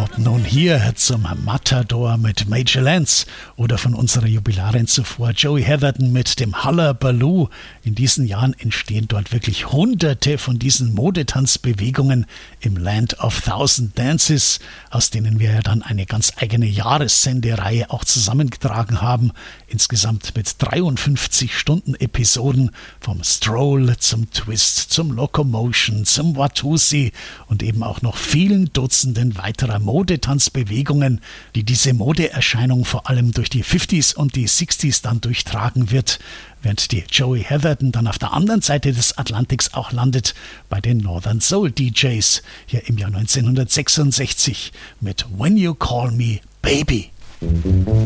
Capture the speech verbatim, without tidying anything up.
Ob nun hier zum Matador mit Major Lance oder von unserer Jubilarin zuvor Joey Heatherton mit dem Hullabaloo. In diesen Jahren entstehen dort wirklich hunderte von diesen Modetanzbewegungen im Land of Thousand Dances, aus denen wir ja dann eine ganz eigene Jahressendereihe auch zusammengetragen haben. Insgesamt mit dreiundfünfzig Stunden Episoden vom Stroll zum Twist, zum Locomotion, zum Watusi und eben auch noch vielen Dutzenden weiterer Modetanzbewegungen, die diese Modeerscheinung vor allem durch die fünfziger und die sechziger dann durchtragen wird, während die Joey Heatherton dann auf der anderen Seite des Atlantiks auch landet bei den Northern Soul D Js hier im Jahr neunzehnhundertsechsundsechzig mit When You Call Me Baby.